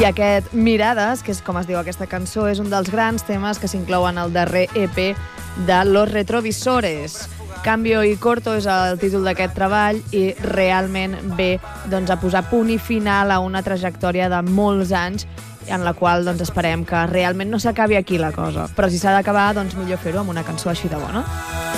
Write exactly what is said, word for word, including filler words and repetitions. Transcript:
I aquest Mirades, que és com es diu aquesta cançó, és un dels grans temes que s'inclouen al darrer E P de Los Retrovisores. Cambio y corto és el títol d'aquest treball i realment ve doncs, a posar punt i final a una trajectòria de molts anys en la qual doncs, esperem que realment no s'acabi aquí la cosa. Però si s'ha d'acabar, doncs millor fer-ho amb una cançó així de bona.